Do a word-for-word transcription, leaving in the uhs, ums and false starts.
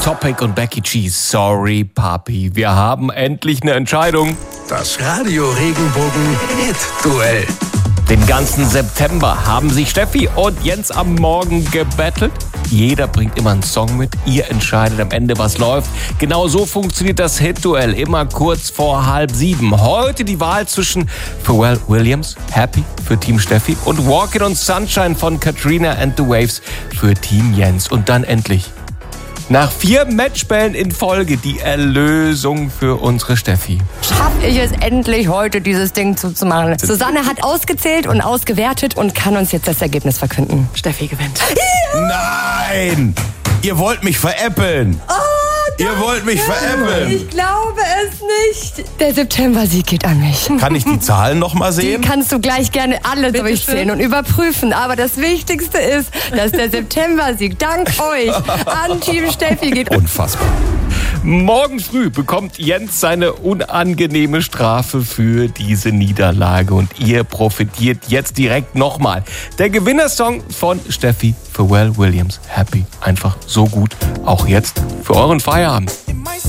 Topic und Becky G. Sorry, Papi. Wir haben endlich eine Entscheidung. Das Radio Regenbogen Hit Duell. Den ganzen September haben sich Steffi und Jens am Morgen gebettelt. Jeder bringt immer einen Song mit. Ihr entscheidet am Ende, was läuft. Genau so funktioniert das Hit-Duell. Immer kurz vor halb sieben. Heute die Wahl zwischen Pharrell Williams, Happy für Team Steffi und Walkin' on Sunshine von Katrina and the Waves für Team Jens. Und dann endlich, nach vier Matchbällen in Folge, die Erlösung für unsere Steffi. Schaffe ich es endlich, heute dieses Ding zuzumachen. Susanne hat ausgezählt und ausgewertet und kann uns jetzt das Ergebnis verkünden. Steffi gewinnt. Nein! Ihr wollt mich veräppeln! Oh, Ihr wollt mich veräppeln! Ich glaube es nicht. Der September-Sieg geht an mich. Kann ich die Zahlen noch mal Die sehen? kannst du gleich gerne alle Bitte durchzählen schön. und überprüfen. Aber das Wichtigste ist, dass der September-Sieg dank euch an Team Steffi geht. Unfassbar. Morgen früh bekommt Jens seine unangenehme Strafe für diese Niederlage. Und ihr profitiert jetzt direkt nochmal. Der Gewinnersong von Steffi, Pharrell Williams, Happy. Einfach so gut. Auch jetzt für euren Feierabend.